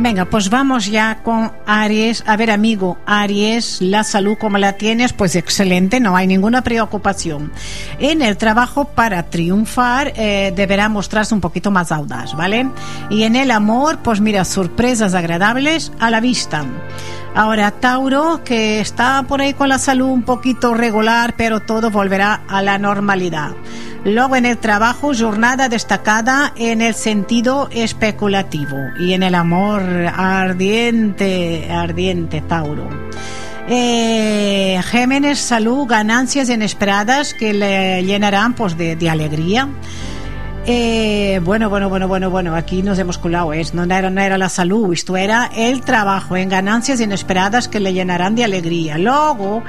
Venga, pues vamos ya con Aries. A ver, amigo Aries, la salud, ¿cómo la tienes? Pues excelente, no hay ninguna preocupación. En el trabajo, para triunfar, deberá mostrarse un poquito más audaz, ¿vale? Y en el amor, pues mira, sorpresas agradables a la vista. Ahora, Tauro, que está por ahí con la salud un poquito regular, pero todo volverá a la normalidad. Luego, en el trabajo, jornada destacada en el sentido especulativo. Y en el amor, ardiente, Tauro. Géminis, salud, ganancias inesperadas que le llenarán pues de alegría. Bueno, aquí nos hemos colado, no era la salud, esto era el trabajo, en ganancias inesperadas que le llenarán de alegría. Luego,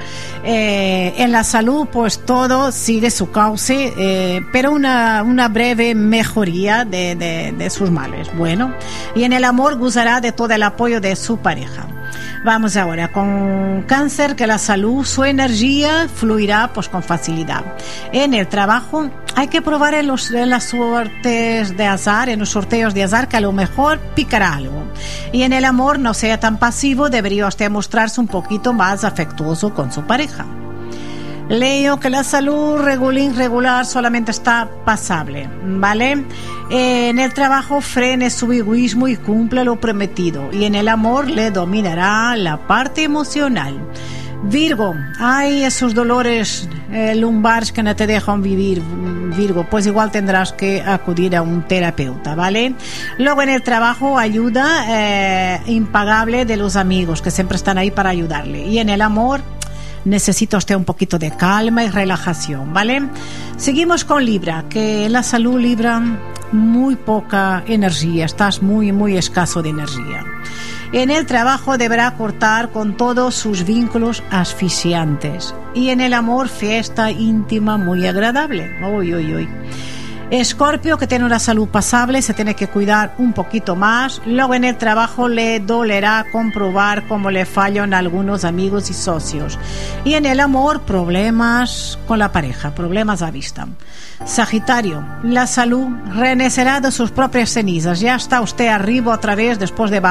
en la salud, pues todo sigue su cauce, pero una breve mejoría de sus males. Bueno, y en el amor gozará de todo el apoyo de su pareja. Vamos ahora con Cáncer, que la salud, su energía fluirá pues con facilidad. En el trabajo hay que probar en las suertes de azar, en los sorteos de azar, que a lo mejor picará algo. Y en el amor no sea tan pasivo, debería usted mostrarse un poquito más afectuoso con su pareja. Leo, que la salud regular solamente está pasable, ¿vale? En el trabajo frene su egoísmo y cumple lo prometido. Y en el amor le dominará la parte emocional. Virgo, hay esos dolores lumbares que no te dejan vivir, Virgo, pues igual tendrás que acudir a un terapeuta, ¿vale? Luego en el trabajo, ayuda impagable de los amigos que siempre están ahí para ayudarle. Y en el amor, necesita usted un poquito de calma y relajación, ¿vale? Seguimos con Libra, que en la salud, Libra, muy poca energía, estás muy escaso de energía. En el trabajo deberá cortar con todos sus vínculos asfixiantes. Y en el amor, fiesta íntima muy agradable. Uy. Escorpio, que tiene una salud pasable, se tiene que cuidar un poquito más. Luego en el trabajo le dolerá comprobar cómo le fallan algunos amigos y socios. Y en el amor, problemas con la pareja, problemas a vista. Sagitario, la salud renacerá de sus propias cenizas. Ya está usted arriba otra vez después de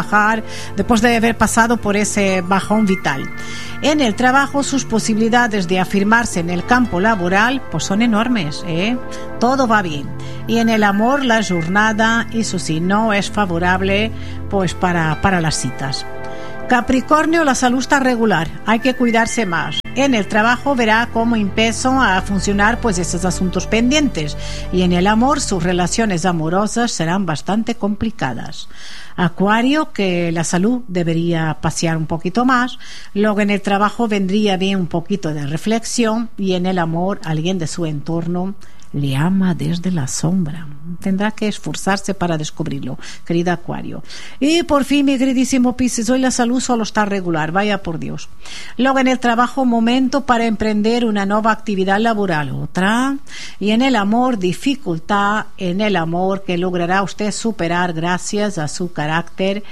haber pasado por ese bajón vital. En el trabajo, sus posibilidades de afirmarse en el campo laboral pues son enormes, todo va bien. Y en el amor, la jornada, eso sí, no es favorable pues para las citas. Capricornio, la salud está regular, hay que cuidarse más. En el trabajo verá cómo empiezan a funcionar pues esos asuntos pendientes. Y en el amor, sus relaciones amorosas serán bastante complicadas. Acuario, que la salud debería pasear un poquito más. Luego en el trabajo vendría bien un poquito de reflexión. Y en el amor, alguien de su entorno le ama desde la sombra. Tendrá que esforzarse para descubrirlo, querida Acuario. Y por fin, mi queridísimo Piscis, hoy la salud solo está regular, vaya por Dios. Luego en el trabajo, momento para emprender una nueva actividad laboral, otra. Y en el amor, dificultad en el amor que logrará usted superar gracias a su carácter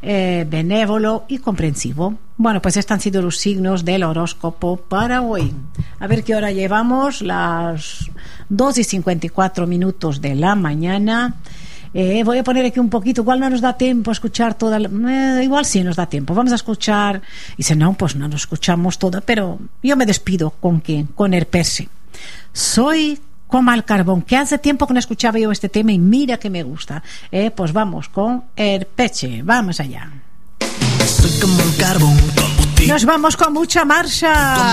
benévolo y comprensivo. Bueno, pues estos han sido los signos del horóscopo para hoy. A ver qué hora llevamos, las 2:54 de la mañana. Voy a poner aquí un poquito, igual no nos da tiempo a escuchar toda igual sí nos da tiempo, vamos a escuchar, y si no, pues no nos escuchamos toda, pero yo me despido ¿con quién? Con Herpese. Soy como el carbón, que hace tiempo que no escuchaba yo este tema y mira que me gusta. Pues vamos con Herpese, vamos allá. Soy como el carbón, nos vamos con mucha marcha.